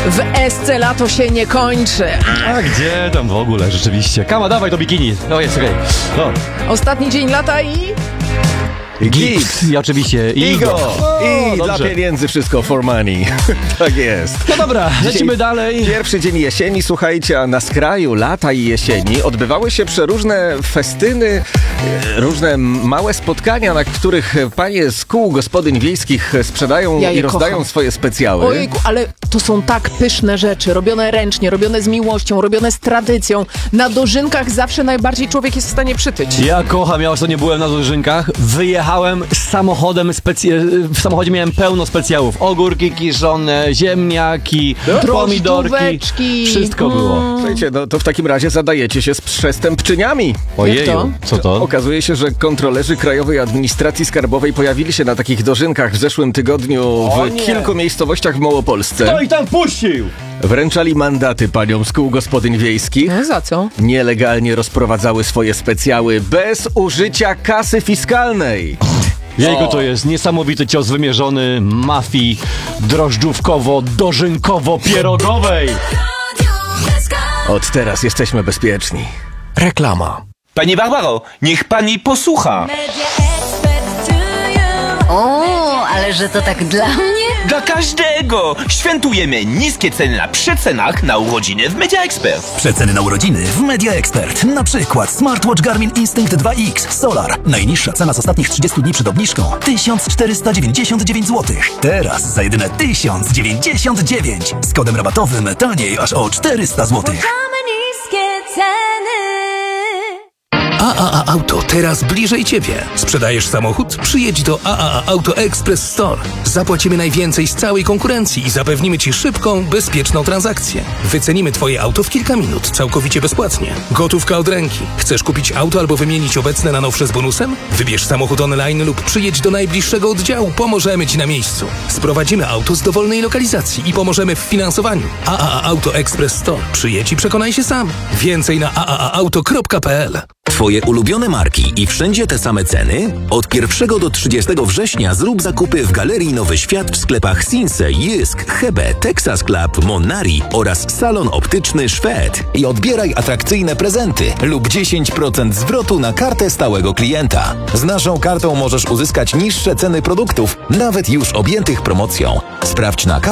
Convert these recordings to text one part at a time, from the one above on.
W Esce lato się nie kończy. A gdzie tam w ogóle rzeczywiście? Kama, dawaj to bikini. No jest, okej. No. Ostatni dzień lata i... Gips. I oczywiście Igo! I dobrze. dla pieniędzy wszystko for money. Tak jest. No dobra, lecimy dalej. Pierwszy dzień jesieni, słuchajcie, a na skraju lata i jesieni odbywały się przeróżne festyny, różne małe spotkania, na których panie z kół gospodyń wiejskich sprzedają Ja je i rozdają kocham. swoje specjały. Ojku, ale to są tak pyszne rzeczy, robione ręcznie, robione z miłością, robione z tradycją. Na dożynkach zawsze najbardziej człowiek jest w stanie przytyć. Ja kocham, ja ostatnio byłem na dożynkach, wyjechałem z samochodem, w samochodzie miałem pełno specjałów. Ogórki kiszone, ziemniaki, pomidorki, Drożdżóweczki. wszystko było. Słuchajcie, no to w takim razie zadajecie się z przestępczyniami. Ojeju, co to? Okazuje się, że kontrolerzy Krajowej Administracji Skarbowej pojawili się na takich dożynkach w zeszłym tygodniu w kilku miejscowościach w Małopolsce. Kto ich tam puścił? Wręczali mandaty paniom z kół gospodyń wiejskich. No, za co? Nielegalnie rozprowadzały swoje specjały bez użycia kasy fiskalnej. Jejku, to jest niesamowity cios wymierzony mafii drożdżówkowo-dożynkowo-pierogowej. Od teraz jesteśmy bezpieczni. Reklama. Pani Barbaro, niech pani posłucha. O, ale że to tak dla mnie? Dla każdego! Świętujemy niskie ceny na przecenach na urodziny w Media Expert. Przeceny na urodziny w Media Expert. Na przykład smartwatch Garmin Instinct 2X Solar. Najniższa cena z ostatnich 30 dni przed obniżką 1499 zł. Teraz za jedyne 1099. Z kodem rabatowym taniej aż o 400 zł. AAA Auto teraz bliżej Ciebie. Sprzedajesz samochód? Przyjedź do AAA Auto Express Store. Zapłacimy najwięcej z całej konkurencji i zapewnimy Ci szybką, bezpieczną transakcję. Wycenimy Twoje auto w kilka minut, całkowicie bezpłatnie. Gotówka od ręki. Chcesz kupić auto albo wymienić obecne na nowsze z bonusem? Wybierz samochód online lub przyjedź do najbliższego oddziału. Pomożemy Ci na miejscu. Sprowadzimy auto z dowolnej lokalizacji i pomożemy w finansowaniu. AAA Auto Express Store. Przyjedź i przekonaj się sam. Więcej na aaauto.pl. Twoje ulubione marki i wszędzie te same ceny? Od 1 do 30 września zrób zakupy w Galerii Nowy Świat w sklepach Sinse, Jysk, Hebe, Texas Club, Monari oraz salon optyczny Szwed i odbieraj atrakcyjne prezenty lub 10% zwrotu na kartę stałego klienta. Z naszą kartą możesz uzyskać niższe ceny produktów, nawet już objętych promocją. Sprawdź na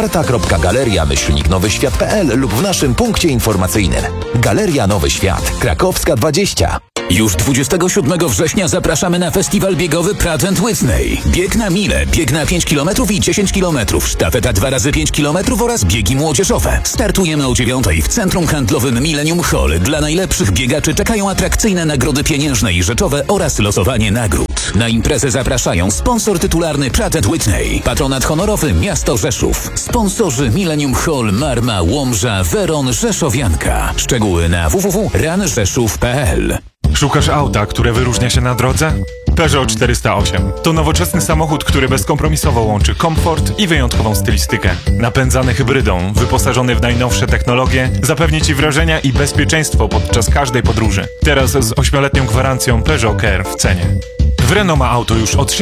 karta.galeria-nowyświat.pl lub w naszym punkcie informacyjnym. Galeria Nowy Świat, Krakowska 20. Już 27 września zapraszamy na festiwal biegowy Pratt & Whitney. Bieg na mile, bieg na 5 km i 10 km, sztafeta 2x5 km oraz biegi młodzieżowe. Startujemy o 9 w Centrum Handlowym Millennium Hall. Dla najlepszych biegaczy czekają atrakcyjne nagrody pieniężne i rzeczowe oraz losowanie nagród. Na imprezę zapraszają sponsor tytularny Pratt & Whitney, patronat honorowy miasto Rzeszów, sponsorzy Millennium Hall, Marma, Łomża, Weron, Rzeszowianka. Szczegóły na www.ranrzeszów.pl. Szukasz auta, które wyróżnia się na drodze? Peugeot 408 to nowoczesny samochód, który bezkompromisowo łączy komfort i wyjątkową stylistykę. Napędzany hybrydą, wyposażony w najnowsze technologie, zapewni Ci wrażenia i bezpieczeństwo podczas każdej podróży. Teraz z 8-letnią gwarancją Peugeot Care w cenie. W Renault ma auto już od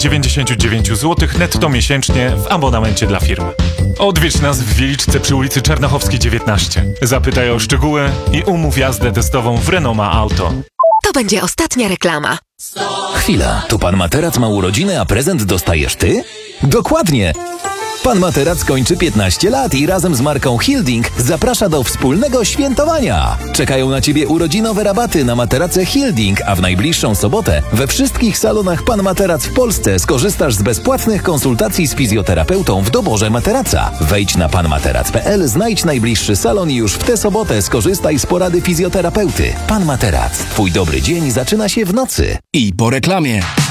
699 zł netto miesięcznie w abonamencie dla firmy. Odwiedź nas w Wieliczce przy ulicy Czarnochowskiej 19. Zapytaj o szczegóły i umów jazdę testową w Renault ma auto. To będzie ostatnia reklama. Chwila, to pan Materac ma urodziny, a prezent dostajesz ty? Dokładnie! Pan Materac kończy 15 lat i razem z marką Hilding zaprasza do wspólnego świętowania. Czekają na Ciebie urodzinowe rabaty na materace Hilding, a w najbliższą sobotę we wszystkich salonach Pan Materac w Polsce skorzystasz z bezpłatnych konsultacji z fizjoterapeutą w doborze materaca. Wejdź na panmaterac.pl, znajdź najbliższy salon i już w tę sobotę skorzystaj z porady fizjoterapeuty. Pan Materac. Twój dobry dzień zaczyna się w nocy. I po reklamie.